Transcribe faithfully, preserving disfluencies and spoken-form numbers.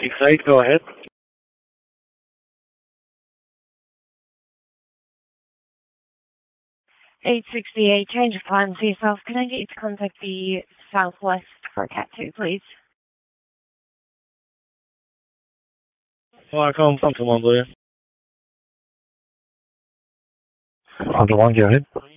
Excite, go ahead. eight sixty-eight, change of plan for yourself. Can I get you to contact the Southwest for Cat two, please? Well, I call from someone, will you? On the one, go ahead.